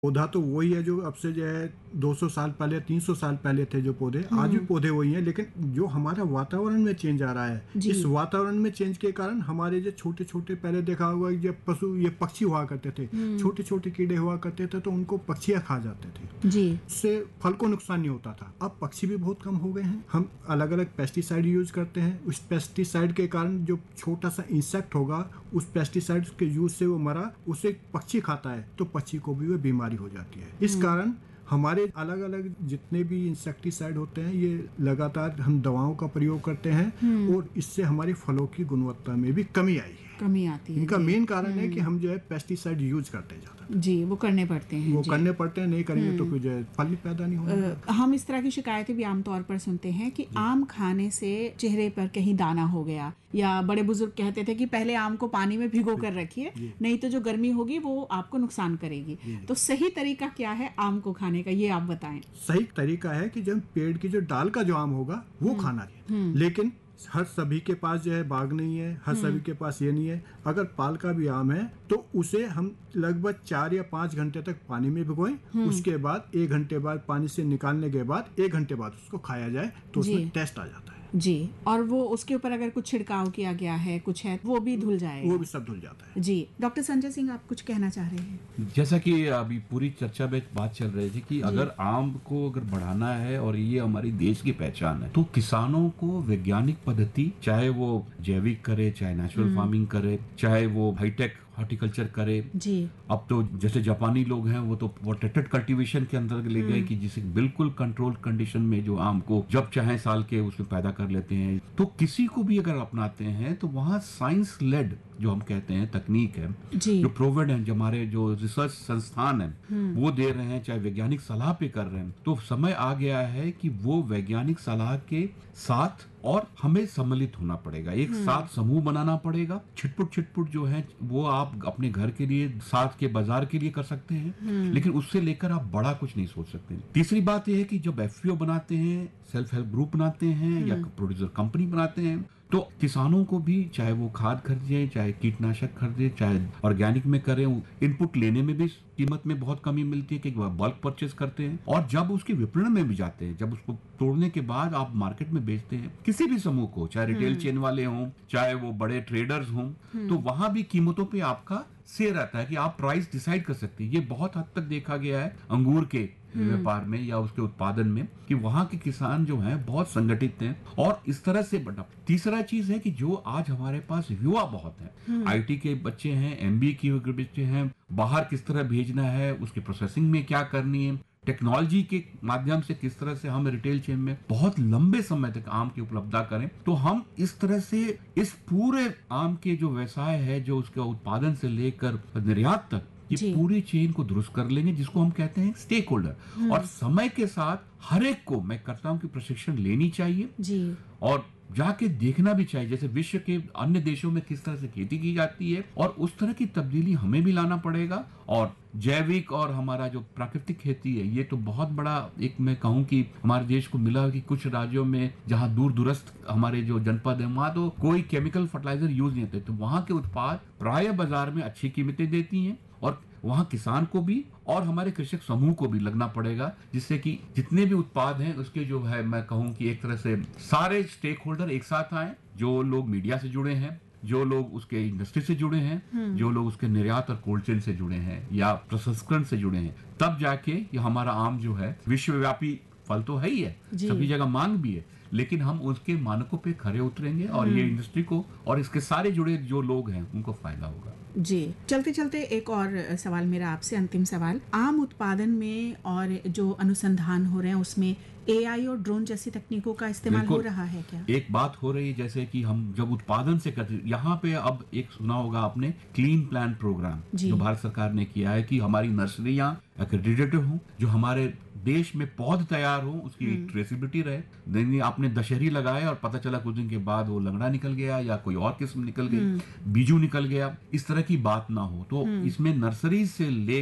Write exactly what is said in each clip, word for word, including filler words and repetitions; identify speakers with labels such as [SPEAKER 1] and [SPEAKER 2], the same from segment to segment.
[SPEAKER 1] पौधा तो वही है जो अब से जो है दो सौ साल पहले तीन सौ साल पहले थे जो पौधे, आज भी पौधे वही हैं, लेकिन जो हमारा वातावरण में चेंज आ रहा है, इस वातावरण में चेंज के कारण हमारे जो छोटे छोटे, पहले देखा होगा जो पशु ये पक्षी हुआ करते थे, छोटे छोटे कीड़े हुआ करते थे तो उनको पक्षियां खा जाते थे जी, उससे फल को नुकसान नहीं होता था। अब पक्षी भी बहुत कम हो गए हैं, हम अलग अलग पेस्टिसाइड यूज करते हैं, उस पेस्टिसाइड के कारण जो छोटा सा इंसेक्ट होगा उस पेस्टिसाइड के यूज से वो मरा, उसे पक्षी खाता है तो पक्षी को भी वो बीमारी हो जाती है। इस कारण हमारे अलग अलग जितने भी इंसेक्टिसाइड होते हैं ये लगातार हम दवाओं का प्रयोग करते हैं और इससे हमारी फलों की गुणवत्ता में भी कमी आई है,
[SPEAKER 2] कमी आती है।
[SPEAKER 1] इनका मेन कारण है कि हम जो है पेस्टिसाइड यूज करते हैं ज्यादा
[SPEAKER 2] जी, वो करने पड़ते हैं
[SPEAKER 1] वो करने पड़ते हैं, नहीं करेंगे तो फिर जो है फल भी पैदा नहीं होगा।
[SPEAKER 2] हम इस तरह की शिकायतें भी आमतौर पर सुनते हैं कि आम खाने से चेहरे पर कहीं दाना हो गया, या बड़े बुजुर्ग कहते थे कि पहले आम को पानी में भिगो कर रखिए, नहीं तो जो गर्मी होगी वो आपको नुकसान करेगी। तो सही तरीका क्या है आम को खाने का, ये आप बताएं।
[SPEAKER 1] सही तरीका है कि जब पेड़ की जो डाल का जो आम होगा वो खाना है, लेकिन हर सभी के पास जो है बाग नहीं है, हर सभी के पास ये नहीं है। अगर पाल का भी आम है तो उसे हम लगभग चार या पाँच घंटे तक पानी में भिगोएं, उसके बाद एक घंटे बाद पानी से निकालने के बाद एक घंटे बाद उसको खाया जाए तो उसमें टेस्ट आ जाता है
[SPEAKER 2] जी। और वो उसके ऊपर अगर कुछ छिड़काव किया गया है, कुछ है, वो भी धुल जाएगा,
[SPEAKER 1] वो भी सब धुल जाता है
[SPEAKER 2] जी। डॉक्टर संजय सिंह, आप कुछ कहना चाह रहे हैं?
[SPEAKER 3] जैसा कि अभी पूरी चर्चा में बात चल रही थी कि अगर आम को अगर बढ़ाना है और ये हमारी देश की पहचान है तो किसानों को वैज्ञानिक पद्धति, चाहे वो जैविक करे, चाहे नेचुरल फार्मिंग करे, चाहे वो हाईटेक हॉर्टिकल्चर करे जी। अब तो जैसे जापानी लोग हैं वो तो प्रोटेक्टेड कल्टीवेशन के अंदर ले गए कि जिसे बिल्कुल कंट्रोल कंडीशन में जो आम को जब चाहे साल के उसमें पैदा कर लेते हैं। तो किसी को भी अगर अपनाते हैं तो वहाँ साइंस लेड जो हम कहते हैं तकनीक है जो प्रोवाइड है, जो हमारे जो रिसर्च संस्थान है वो दे रहे हैं, चाहे वैज्ञानिक सलाह पे कर रहे हैं, तो समय आ गया है कि वो वैज्ञानिक सलाह के साथ और हमें सम्मिलित होना पड़ेगा, एक साथ समूह बनाना पड़ेगा। छिटपुट छिटपुट जो है वो आप अपने घर के लिए, साथ के बाजार के लिए कर सकते हैं, लेकिन उससे लेकर आप बड़ा कुछ नहीं सोच सकते। तीसरी बात यह है कि जब एफपीओ बनाते हैं, सेल्फ हेल्प ग्रुप बनाते हैं या प्रोड्यूसर कंपनी बनाते हैं, तो किसानों को भी चाहे वो खाद खरीदें, चाहे कीटनाशक खरीदें, चाहे ऑर्गेनिक में करें, इनपुट लेने में भी कीमत में बहुत कमी मिलती है कि बल्क परचेज करते हैं। और जब उसके विपणन में भी जाते हैं, जब उसको तोड़ने के बाद आप मार्केट में बेचते हैं किसी भी समूह को, चाहे रिटेल चेन वाले हों, चाहे वो बड़े ट्रेडर्स हों, तो वहां भी कीमतों पे आपका से रहता है कि आप प्राइस डिसाइड कर सकते हैं। ये बहुत हद तक देखा गया है अंगूर के व्यापार में या उसके उत्पादन में कि वहां के किसान जो हैं बहुत संगठित हैं और इस तरह से बड़ा। तीसरा चीज है कि जो आज हमारे पास युवा बहुत हैं, आईटी के बच्चे हैं, एमबीए के बच्चे हैं, बाहर किस तरह भेजना है, उसकी प्रोसेसिंग में क्या करनी है, टेक्नोलॉजी के माध्यम से किस तरह से हम रिटेल चेन में बहुत लंबे समय तक आम की उपलब्धता करें। तो हम इस तरह से इस पूरे आम के जो व्यवसाय है, जो उसके उत्पादन से लेकर निर्यात तक, ये पूरी चेन को दुरुस्त कर लेंगे, जिसको हम कहते हैं स्टेक होल्डर। और समय के साथ हर एक को मैं करता हूं कि प्रशिक्षण लेनी चाहिए जी। और जाके देखना भी चाहिए जैसे विश्व के अन्य देशों में किस तरह से खेती की जाती है, और उस तरह की तब्दीली हमें भी लाना पड़ेगा। और जैविक और हमारा जो प्राकृतिक खेती है, ये तो बहुत बड़ा एक मैं कहूँ कि हमारे देश को मिला कि कुछ राज्यों में जहाँ दूर दूरस्थ हमारे जो जनपद है वहाँ तो कोई केमिकल फर्टिलाइजर यूज नहीं होते, तो वहाँ के उत्पाद प्राय बाजार में अच्छी कीमतें देती हैं और वहाँ किसान को भी और हमारे कृषक समूह को भी लगना पड़ेगा, जिससे कि जितने भी उत्पाद हैं उसके जो है मैं कहूँ कि एक तरह से सारे स्टेक होल्डर एक साथ आए, जो लोग मीडिया से जुड़े हैं, जो लोग उसके इंडस्ट्री से जुड़े हैं, जो लोग उसके निर्यात और कोल्ड चेन से जुड़े हैं या प्रसंस्करण से जुड़े हैं, तब जाके ये हमारा आम जो है विश्वव्यापी फल तो है ही है, सभी जगह मांग भी है, लेकिन हम उसके मानकों पे खरे उतरेंगे और ये इंडस्ट्री को और इसके सारे जुड़े जो लोग हैं उनको फायदा होगा
[SPEAKER 2] जी। चलते चलते एक और सवाल मेरा आपसे, अंतिम सवाल, आम उत्पादन में और जो अनुसंधान हो रहे हैं उसमें एआई और ड्रोन जैसी तकनीकों का इस्तेमाल हो रहा है क्या?
[SPEAKER 3] एक बात हो रही है जैसे कि हम जब उत्पादन से करते, यहाँ पे अब एक सुना होगा आपने क्लीन प्लान प्रोग्राम जो भारत सरकार ने किया है कि हमारी नर्सरियां एक्रेडिटेड हों, जो हमारे देश में पौध तैयार हो, उसकी ट्रेसिबिलिटी रहे। नहीं आपने दशहरी लगाया और पता चला कुछ दिन के बाद वो लंगड़ा निकल गया या कोई और किस्म निकल गई, बीजू निकल गया, इस तरह की बात ना हो। तो इसमें नर्सरी से लेकर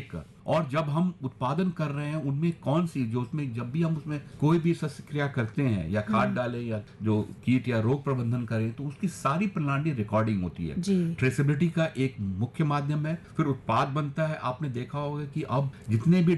[SPEAKER 3] और जब हम उत्पादन कर रहे हैं उनमें कौन सी, जो उसमें जब भी हम उसमें कोई भी शस्त्र क्रिया करते हैं या खाद डालें या जो कीट या रोग प्रबंधन करें, तो उसकी सारी प्रणाली रिकॉर्डिंग होती है। ट्रेसेबिलिटी का एक मुख्य माध्यम है। फिर उत्पाद बनता है। आपने देखा होगा कि अब जितने भी